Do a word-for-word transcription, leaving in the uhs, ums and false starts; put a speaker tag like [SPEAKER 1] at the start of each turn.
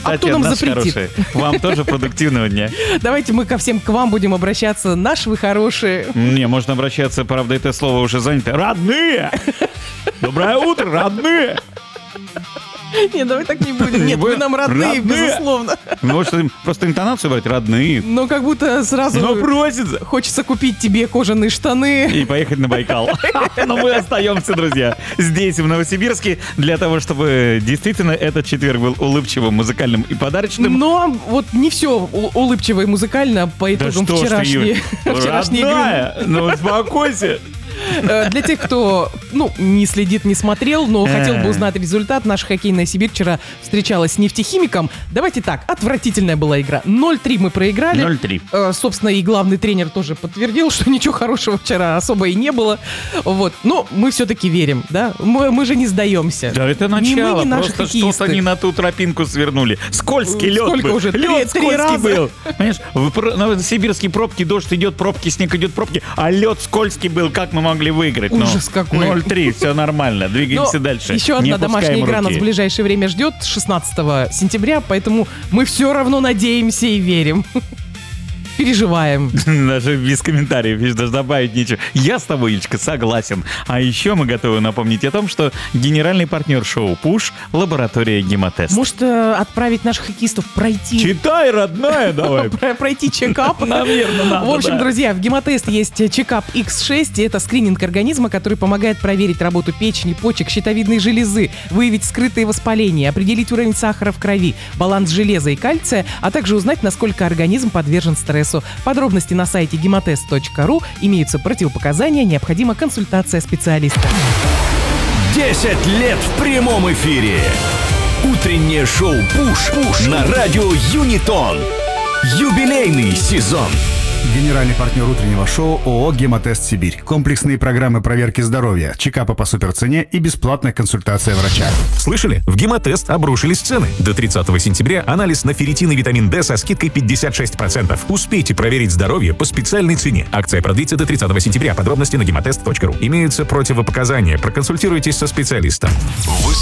[SPEAKER 1] кстати,
[SPEAKER 2] а кто нам
[SPEAKER 1] наши
[SPEAKER 2] запретит?
[SPEAKER 1] хорошие. Вам тоже продуктивного дня.
[SPEAKER 2] Давайте мы ко всем к вам будем обращаться. Наши вы хорошие.
[SPEAKER 1] Не, можно обращаться, правда, это слово уже занято. Родные! Доброе утро, родные!
[SPEAKER 2] Нет, давай так не будем. Нет, вы нам родные,
[SPEAKER 1] Родные.
[SPEAKER 2] безусловно.
[SPEAKER 1] Может, им просто интонацию брать? Родные.
[SPEAKER 2] Но как будто сразу
[SPEAKER 1] Но просится.
[SPEAKER 2] хочется купить тебе кожаные штаны.
[SPEAKER 1] И поехать на Байкал. Но мы остаемся, друзья, здесь, в Новосибирске, для того, чтобы действительно этот четверг был улыбчивым, музыкальным и подарочным.
[SPEAKER 2] Но вот не все улыбчиво и музыкально по
[SPEAKER 1] Да
[SPEAKER 2] итогам
[SPEAKER 1] что ж ты,
[SPEAKER 2] вчерашней,
[SPEAKER 1] Юль,
[SPEAKER 2] вчерашней игры.
[SPEAKER 1] родная, ну успокойся.
[SPEAKER 2] Э, Для тех, кто ну, не следит, не смотрел, но хотел бы узнать результат, наша хоккейная Сибирь вчера встречалась с нефтехимиком. Давайте так, отвратительная была игра. ноль три мы проиграли.
[SPEAKER 1] ноль три.
[SPEAKER 2] Э, Собственно, и главный тренер тоже подтвердил, что ничего хорошего вчера особо и не было. Вот. Но мы все-таки верим, да? Мы, мы же не сдаемся.
[SPEAKER 1] Да это
[SPEAKER 2] Ни мы,
[SPEAKER 1] начало,
[SPEAKER 2] ни наши
[SPEAKER 1] просто
[SPEAKER 2] хоккеисты.
[SPEAKER 1] что-то они на ту тропинку свернули. Скользкий лед
[SPEAKER 2] Сколько
[SPEAKER 1] был.
[SPEAKER 2] уже? Три-
[SPEAKER 1] Лед
[SPEAKER 2] три
[SPEAKER 1] скользкий
[SPEAKER 2] раза?
[SPEAKER 1] был. Понимаешь, в пр- новосибирские пробки, дождь идет, пробки, снег идет, пробки, а лед скользкий был. Как мы могли выиграть? Ну,
[SPEAKER 2] Ужас какой.
[SPEAKER 1] ноль три, все нормально, двигаемся
[SPEAKER 2] Но
[SPEAKER 1] дальше.
[SPEAKER 2] еще
[SPEAKER 1] Не
[SPEAKER 2] одна домашняя
[SPEAKER 1] опускаем
[SPEAKER 2] игра нас
[SPEAKER 1] руки.
[SPEAKER 2] в ближайшее время ждет шестнадцатого сентября, поэтому мы все равно надеемся и верим. Переживаем.
[SPEAKER 1] Даже без комментариев, видишь, даже добавить нечего. Я с тобой, Ильичка, согласен. А еще мы готовы напомнить о том, что генеральный партнер шоу «Пуш» — лаборатория Гемотест.
[SPEAKER 2] Может, э, отправить наших хоккеистов пройти...
[SPEAKER 1] Читай, родная, давай.
[SPEAKER 2] Про- Пройти чекап.
[SPEAKER 1] Наверное, надо,
[SPEAKER 2] В общем,
[SPEAKER 1] да.
[SPEAKER 2] друзья, в Гемотест есть чекап икс шесть. Это скрининг организма, который помогает проверить работу печени, почек, щитовидной железы, выявить скрытые воспаления, определить уровень сахара в крови, баланс железа и кальция, а также узнать, насколько организм подвержен стрессу. Подробности на сайте гемотест точка ру. Имеются противопоказания, необходима консультация специалиста.
[SPEAKER 3] десять лет в прямом эфире. Утреннее шоу «Пуш» на радио Юнитон. Юбилейный сезон.
[SPEAKER 4] Генеральный партнер утреннего шоу ООО «Гемотест Сибирь». Комплексные программы проверки здоровья, чекапа по суперцене и бесплатная консультация врача.
[SPEAKER 5] Слышали? В Гемотест обрушились цены. До тридцатого сентября анализ на ферритин и витамин D со скидкой пятьдесят шесть процентов. Успейте проверить здоровье по специальной цене. Акция продлится до тридцатого сентября. Подробности на гемотест точка ру. Имеются противопоказания. Проконсультируйтесь со специалистом.